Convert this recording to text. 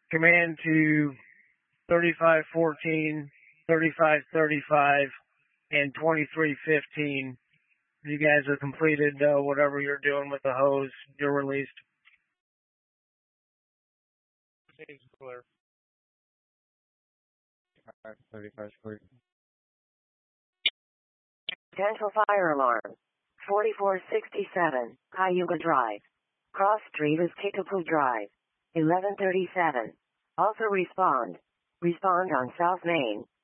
command to 3514, 3535, and 2315. You guys have completed whatever you're doing with the hose. You're released. Stage clear. 35, 40. Potential fire alarm. 4467, Cayuga Drive. Cross Street is Kickapoo Drive. 1137. Also respond. Respond on South Main.